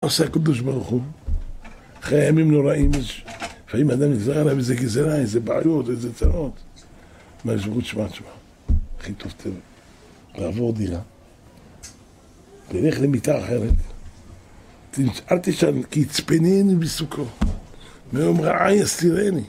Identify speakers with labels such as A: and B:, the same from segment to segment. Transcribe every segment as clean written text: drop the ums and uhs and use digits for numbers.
A: עושה הקדוש ברוך הוא? אחרי הימים נוראים, לפעמים אדם נגזר עליו איזה גזרה, איזה בעיות, איזה צרות. מה יש ברות שמע, הכי טוב טבע. לעבור דירה. ולך למיטה אחרת. אל תשאל, כי יצפנני בסוכו. מיום רעה יסתירני.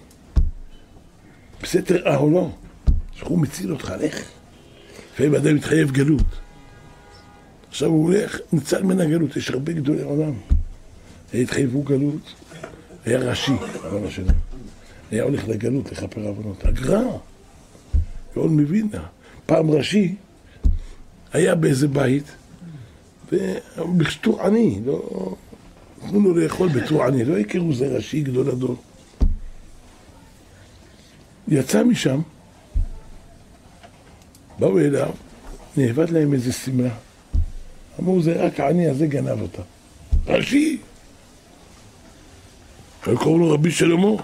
A: בסתר אהלו. שהוא מציל אותך, לך. לפעמים אדם מתחייב גלות. עכשיו הוא הולך, ניצל מן הגלות, יש הרבה גדולי עולם. התחייבו גלות, היה ראשי, אבל השנה. היה הולך לגלות, לכפר עוונות. הגר"א, מאוד מבין. פעם ראשי היה באיזה בית, ובשטור עני, לא... נתנו לו לאכול בטור עני, לא הכירו זה ראשי גדול הדור. יצא משם, באו אליו, נאבד להם איזה סמלה. אמרו, זה רק העני הזה גנב אותה. ראשי! קראו לו רבי שלמה.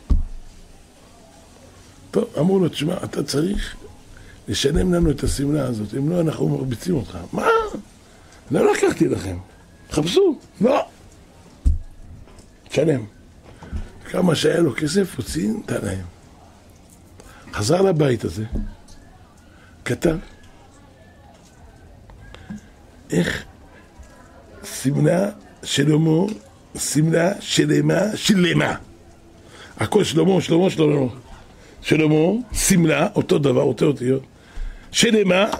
A: טוב, אמרו לו, תשמע, אתה צריך לשלם לנו את הסמלה הזאת, אם לא, אנחנו מרביצים אותך. מה? לא לקחתי לכם. חפשו. לא. תשלם. כמה שהיה לו כסף, הוציא, נתן להם. חזר לבית הזה, כתב, איך סמלה שלמה, סמלה שלמה. הכל שלמה, שלמה, סמלה, אותו דבר, אותו אותיות. שלמה.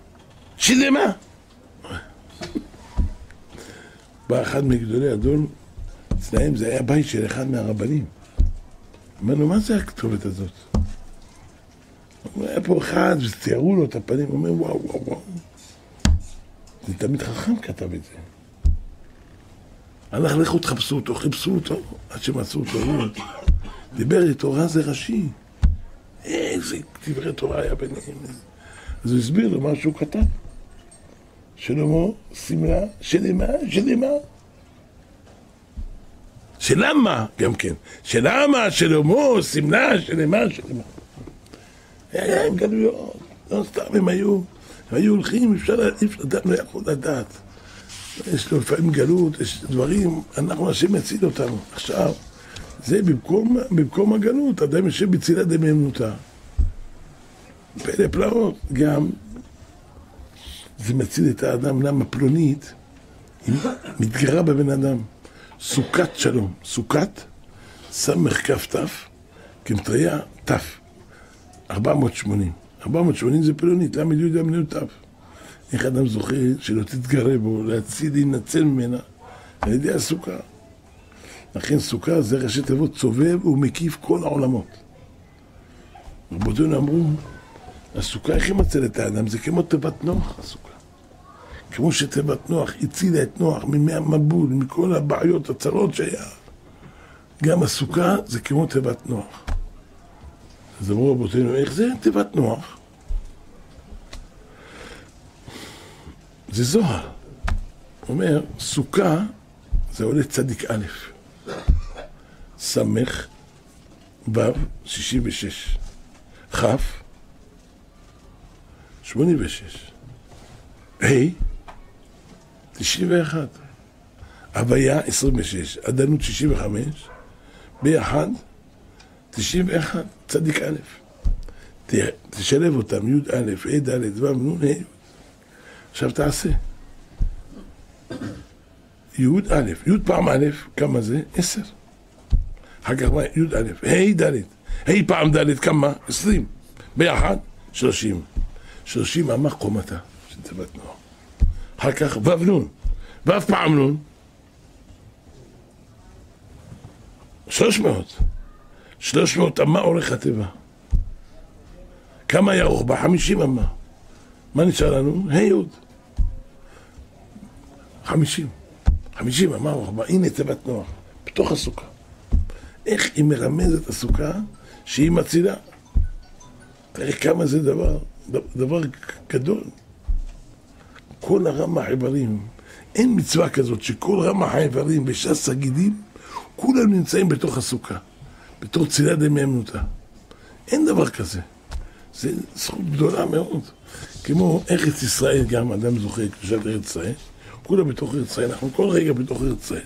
A: בא אחד מגדולי הדור, אצלהם זה היה בית של אחד מהרבנים. אמרנו, מה זה הכתובת הזאת? היה פה אחד, וציירו לו את הפנים, הוא אומר, וואו. זה תמיד חכם כתב את זה. הלך לכו תחפשו אותו, חיפשו אותו, עד שמצאו אותו. דיבר תורה זה ראשי. איזה דברי תורה היה ביניהם. אז הוא הסביר לו מה שהוא כתב. שלמה, סמלה, שלמה. שלמה, גם כן. שלמה, שלמה, סמלה, שלמה. היה עם גלויות. לא סתם הם היו הולכים, אפשר לדעת, לא יכול לדעת. יש לו לפעמים גלות, יש דברים, אנחנו השם יציל אותנו. עכשיו, זה במקום הגלות, אדם יושב בצילה דמיימנותא. פלא פלאות, גם זה מציל את האדם, למה פלונית היא מתגרה בבן אדם. סוכת שלום, סוכת, סמך כף תף, כמטריה תף, 480. 480 זה פלונית, למה יהודה מנהל תף? איך אדם זוכה שלא תתגרה בו, להציל, להינצל ממנה, על ידי הסוכה. לכן סוכה זה ראשי תיבות סובב ומקיף כל העולמות. רבותינו אמרו, הסוכה איך היא מצל את האדם? זה כמו תיבת נוח, הסוכה. כמו שתיבת נוח הצילה את נוח מהמבול, מכל הבעיות הצרות שהיה. גם הסוכה זה כמו תיבת נוח. אז אמרו רבותינו, איך זה תיבת נוח? זה זוהר. הוא אומר, סוכה זה עולה צדיק א', סמך, ו' 66, כ' 86, ה' 91, הוויה 26, עדנות 65, ביחד 91, צדיק א'. תשלב אותם, י' א', ה' ד', ו' נ' ה'. עכשיו תעשה. י' א', י' פעם א', כמה זה? 10. אחר כך י' א', ה' ד', ה' פעם ד', כמה? 20. ביחד 30. 30 אמה קומתה, של תיבת נוח. אחר כך ו' נ', ו' פעם נ', 300. 300 אמה אורך התיבה. כמה היה אורך בה? 50 אמה. מה נשאר לנו? ה' י' 50. 50 אמה אורך בה. הנה תיבת נוח, בתוך הסוכה. איך היא מרמזת הסוכה שהיא מצילה? תראה כמה זה דבר גדול. כל הרמ"ח איברים, אין מצווה כזאת שכל רמ"ח האיברים בש"ס הגידים, כולם נמצאים בתוך הסוכה, בתור צילה דמיימנותא. אין דבר כזה. זה זכות גדולה מאוד. כמו ארץ ישראל, גם אדם זוכה קדושת ארץ ישראל, כולם בתוך ארץ ישראל, אנחנו כל רגע בתוך ארץ ישראל.